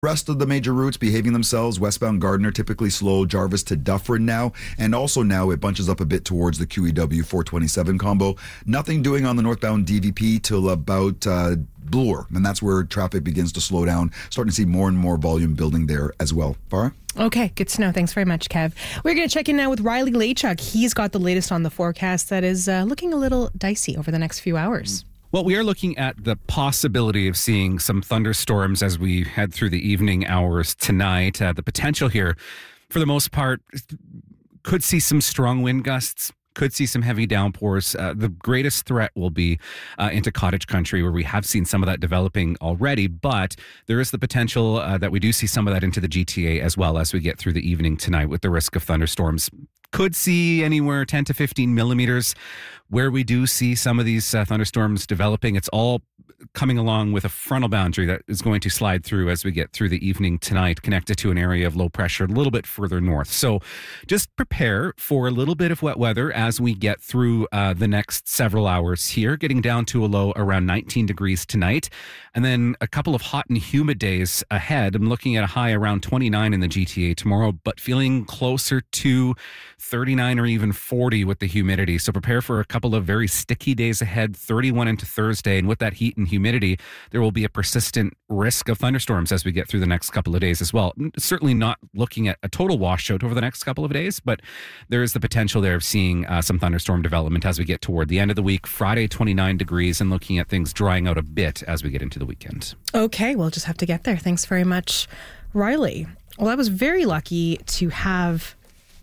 Rest of the major routes behaving themselves. Westbound Gardiner typically slow. Jarvis to Dufferin now. And also now it bunches up a bit towards the QEW 427 combo. Nothing doing on the northbound DVP till about Bloor. And that's where traffic begins to slow down. Starting to see more and more volume building there as well. Farah? Okay, good to know. Thanks very much, Kev. We're going to check in now with Riley Lachuk. He's got the latest on the forecast that is looking a little dicey over the next few hours. Well, we are looking at the possibility of seeing some thunderstorms as we head through the evening hours tonight. The potential here, for the most part, could see some strong wind gusts, could see some heavy downpours. The greatest threat will be into cottage country, where we have seen some of that developing already, but there is the potential that we do see some of that into the GTA as well as we get through the evening tonight with the risk of thunderstorms. Could see anywhere 10 to 15 millimeters where we do see some of these thunderstorms developing. It's all coming along with a frontal boundary that is going to slide through as we get through the evening tonight, connected to an area of low pressure a little bit further north. So just prepare for a little bit of wet weather as we get through the next several hours here, getting down to a low around 19 degrees tonight. And then a couple of hot and humid days ahead. I'm looking at a high around 29 in the GTA tomorrow, but feeling closer to 39 or even 40 with the humidity. So prepare for a couple of very sticky days ahead, 31 into Thursday. And with that heat and humidity, there will be a persistent risk of thunderstorms as we get through the next couple of days as well. Certainly not looking at a total washout over the next couple of days, but there is the potential there of seeing some thunderstorm development as we get toward the end of the week. Friday, 29 degrees, and looking at things drying out a bit as we get into the weekend. Okay, we'll just have to get there. Thanks very much, Riley. Well, I was very lucky to have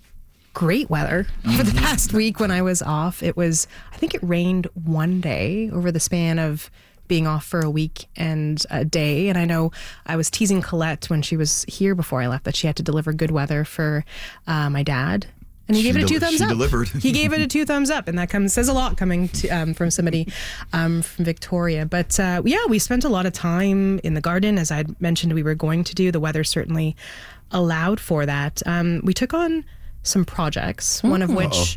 great weather over the past week when I was off. I think it rained one day over the span of being off for a week and a day. And I know I was teasing Colette when she was here before I left that she had to deliver good weather for my dad. And he gave it a 2 thumbs up. Delivered. He gave it a 2 thumbs up. And that says a lot coming from somebody from Victoria. But we spent a lot of time in the garden. As I mentioned, we were going to do. The weather certainly allowed for that. We took on some projects, one of which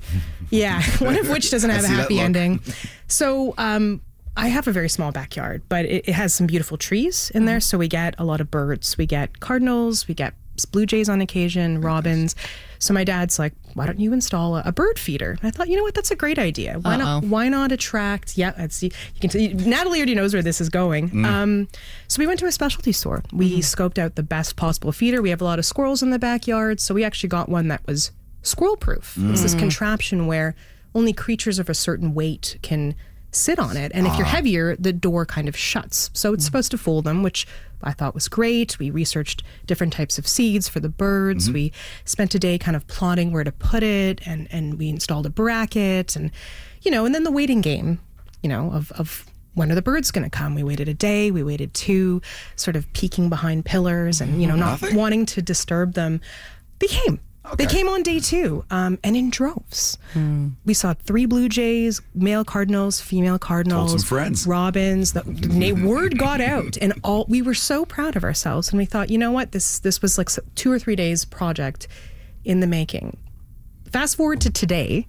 doesn't have a happy ending. So I have a very small backyard, but it has some beautiful trees in there. So we get a lot of birds. We get cardinals, we get blue jays on occasion, robins. So my dad's like, why don't you install a bird feeder? And I thought, you know what, that's a great idea. Why not attract? Yeah, you can see Natalie already knows where this is going. So we went to a specialty store. We scoped out the best possible feeder. We have a lot of squirrels in the backyard, so we actually got one that was squirrel proof. It's this contraption where only creatures of a certain weight can sit on it, and if you're heavier, the door kind of shuts. So it's supposed to fold them, which I thought was great. We researched different types of seeds for the birds. We spent a day kind of plotting where to put it, and we installed a bracket, and and then the waiting game, of when are the birds going to come? We waited a day, we waited 2, sort of peeking behind pillars and not wanting to disturb them. They came. Okay. They came on day 2, and in droves. We saw 3 blue jays, male cardinals, female cardinals, told some friends, robins. The word got out, and we were so proud of ourselves. And we thought, you know what, this was like 2 or 3 days project in the making. Fast forward to today,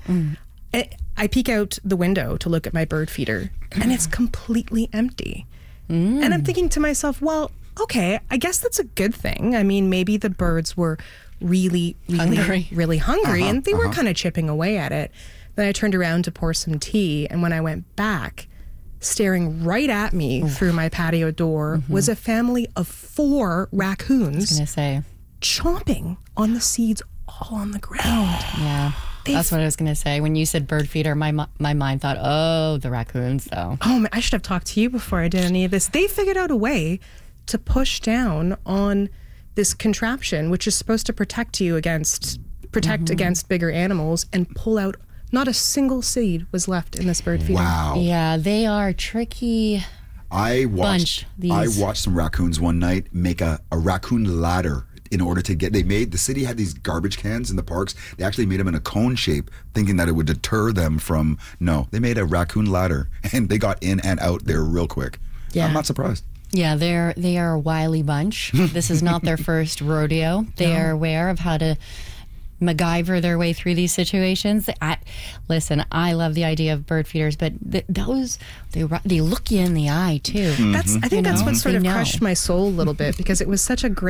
I peek out the window to look at my bird feeder, and it's completely empty. And I'm thinking to myself, well, okay, I guess that's a good thing. I mean, maybe the birds were really hungry, and they were kind of chipping away at it. Then I turned around to pour some tea, and when I went back, staring right at me through my patio door was a family of 4 raccoons chomping on the seeds all on the ground. Yeah. That's what I was going to say. When you said bird feeder, my mind thought, oh, the raccoons, though. Oh, man, I should have talked to you before I did any of this. They figured out a way to push down on this contraption, which is supposed to protect against bigger animals, and pull out. Not a single seed was left in this bird feeder. Wow. Yeah, they are tricky. I watched some raccoons one night make a raccoon ladder in order to get. The city had these garbage cans in the parks. They actually made them in a cone shape, thinking that it would deter them from. No, they made a raccoon ladder, and they got in and out there real quick. Yeah. I'm not surprised. Yeah, they are a wily bunch. This is not their first rodeo. They are aware of how to MacGyver their way through these situations. Listen, I love the idea of bird feeders, but those they look you in the eye too. I think that's what sort of They know. crushed my soul a little bit, because it was such a great